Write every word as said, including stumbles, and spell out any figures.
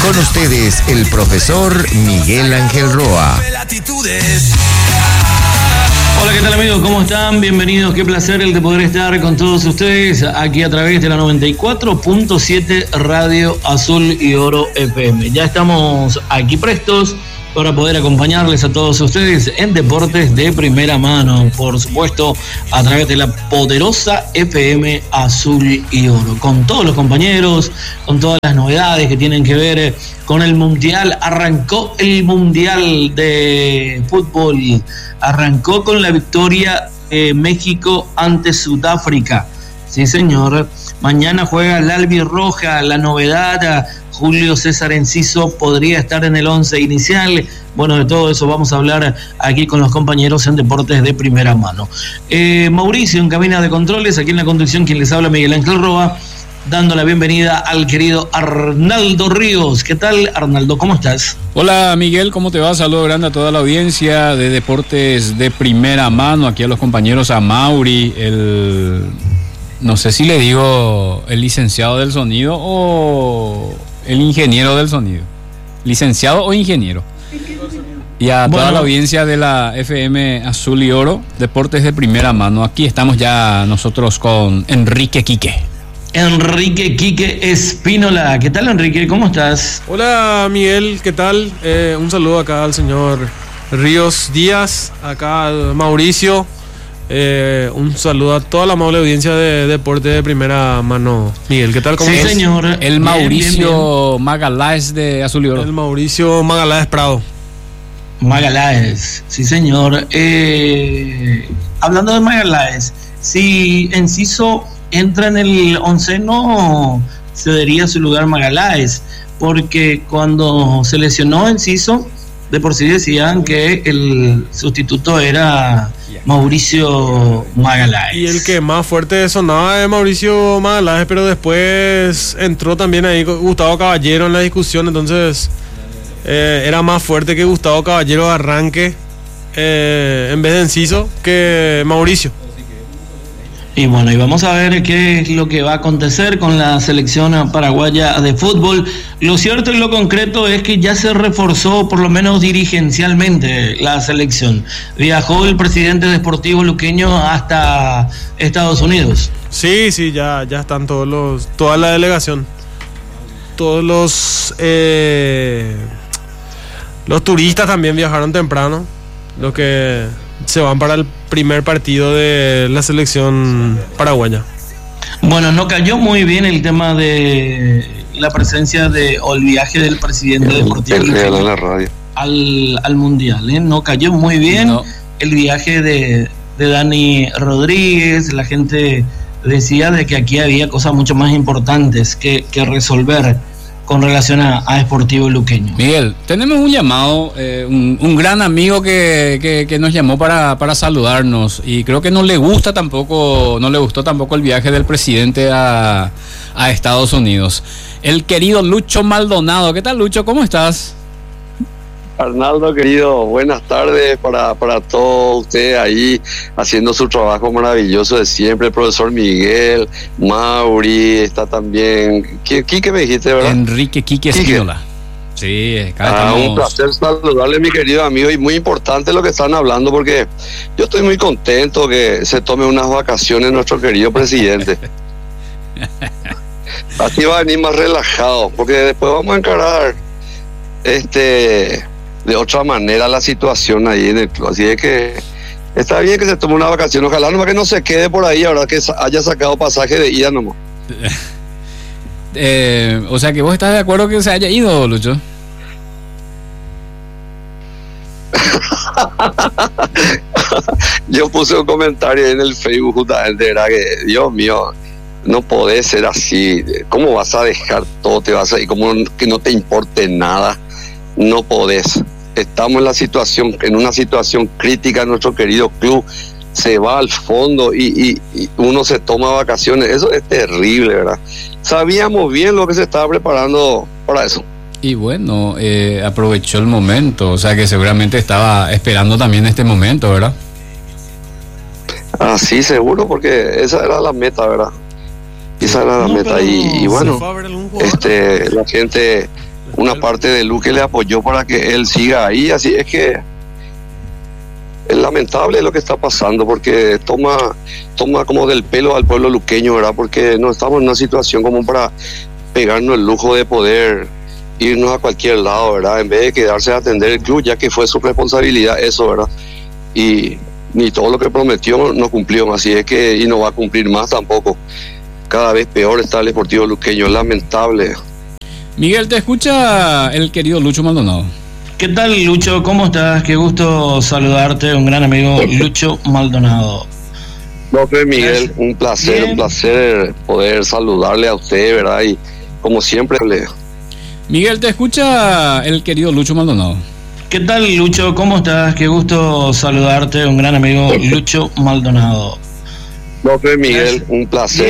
Con ustedes, el profesor Miguel Ángel Roa. Hola, ¿qué tal amigos? ¿Cómo están? Bienvenidos. Qué placer el de poder estar con todos ustedes aquí a través de la noventa y cuatro punto siete Radio Azul y Oro F M. Ya estamos aquí prestos para poder acompañarles a todos ustedes en deportes de primera mano, por supuesto, a través de la poderosa F M Azul y Oro, con todos los compañeros, con todas las novedades que tienen que ver con el Mundial. Arrancó el Mundial de Fútbol, arrancó con la victoria de México ante Sudáfrica. Sí, señor. Mañana juega el albirroja. La novedad, Julio César Enciso podría estar en el once inicial. Bueno, de todo eso vamos a hablar aquí con los compañeros en Deportes de Primera Mano. Eh, Mauricio en cabina de controles, aquí en la conducción quien les habla, Miguel Ángel Roa, dando la bienvenida al querido Arnaldo Ríos. ¿Qué tal, Arnaldo? ¿Cómo estás? Hola, Miguel, ¿cómo te va? Saludo grande a toda la audiencia de Deportes de Primera Mano, aquí a los compañeros, a Mauri, el... no sé si le digo el licenciado del sonido o el ingeniero del sonido. ¿Licenciado o ingeniero? Y a toda bueno, la audiencia de la F M Azul y Oro, Deportes de Primera Mano. Aquí estamos ya nosotros con Enrique Quique. Enrique Quique Espínola. ¿Qué tal, Enrique? ¿Cómo estás? Hola, Miguel. ¿Qué tal? Eh, un saludo acá al señor Ríos Díaz, acá al Mauricio. Eh, un saludo a toda la amable audiencia de Deporte de Primera Mano. Miguel, ¿qué tal? ¿Cómo sí, estás? señor. El Mauricio bien, bien, bien. Magaláes de Azul y Oro. El Mauricio Magaláes Prado. Magaláes, sí, señor. Eh, hablando de Magaláes, si Enciso entra en el onceno, cedería su lugar Magaláes, porque cuando se lesionó Enciso, de por sí decían que el sustituto era Mauricio Magaláes. Y el que más fuerte sonaba es Mauricio Magaláes, pero después entró también ahí Gustavo Caballero en la discusión, entonces eh, era más fuerte que Gustavo Caballero arranque eh, en vez de Enciso que Mauricio. Y bueno, y vamos a ver qué es lo que va a acontecer con la selección paraguaya de fútbol. Lo cierto y lo concreto es que ya se reforzó, por lo menos dirigencialmente, la selección. Viajó el presidente deportivo luqueño hasta Estados Unidos. Sí, sí, ya, ya están todos los, toda la delegación. Todos los, eh, los turistas también viajaron temprano. Los que se van para el primer partido de la selección paraguaya. Bueno, no cayó muy bien el tema de la presencia de o el viaje del presidente el, deportivo el real en la radio. al, al mundial, ¿eh? No cayó muy bien no. El viaje de, de Dani Rodríguez. La gente decía de que aquí había cosas mucho más importantes que, que resolver con relación a, a Sportivo Luqueño. Miguel, tenemos un llamado, eh, un, un gran amigo que, que, que nos llamó para, para saludarnos, y creo que no le gusta tampoco, no le gustó tampoco el viaje del presidente a, a Estados Unidos. El querido Lucho Maldonado. ¿Qué tal, Lucho? ¿Cómo estás? Arnaldo, querido, buenas tardes para, para todos ustedes ahí haciendo su trabajo maravilloso de siempre. El profesor Miguel, Mauri, está también. ¿Quique me dijiste, verdad? Enrique Quique Espínola. Sí, acá ah, estamos. Un placer saludarle, mi querido amigo, y muy importante lo que están hablando, porque yo estoy muy contento que se tome unas vacaciones nuestro querido presidente. Así va a venir más relajado, porque después vamos a encarar este de otra manera la situación ahí en el club. Así es que está bien que se tome una vacación, ojalá no, que no se quede por ahí, ahora que haya sacado pasaje de ida nomás. eh, o sea que vos estás de acuerdo que se haya ido, Lucho. Yo puse un comentario en el Facebook justamente, era que Dios mío, no podés ser así. ¿Cómo vas a dejar todo? Te vas a ir como que no te importe nada. No podés. Estamos en la situación, en una situación crítica. Nuestro querido club se va al fondo y, y, y uno se toma vacaciones. Eso es terrible, ¿verdad? Sabíamos bien lo que se estaba preparando para eso. Y bueno, eh, aprovechó el momento, o sea que seguramente estaba esperando también este momento, ¿verdad? Ah, sí, seguro, porque esa era la meta, ¿verdad? Esa era la No, meta y, y bueno, este, la gente una parte de Luque le apoyó para que él siga ahí, así es que es lamentable lo que está pasando, porque toma, toma como del pelo al pueblo luqueño, ¿verdad? Porque no estamos en una situación como para pegarnos el lujo de poder irnos a cualquier lado, ¿verdad? En vez de quedarse a atender el club, ya que fue su responsabilidad eso, ¿verdad? Y ni todo lo que prometió no cumplió, así es que, y no va a cumplir más tampoco. Cada vez peor está el Deportivo Luqueño, lamentable. Miguel, te escucha el querido Lucho Maldonado. ¿Qué tal, Lucho? ¿Cómo estás? Qué gusto saludarte, un gran amigo, Lucho Maldonado. Profe Miguel, un placer, Bien. un placer poder saludarle a usted, ¿verdad? Y como siempre le... Miguel, te escucha el querido Lucho Maldonado. ¿Qué tal, Lucho? ¿Cómo estás? Qué gusto saludarte, un gran amigo, Lucho Maldonado. Profe Miguel, un placer.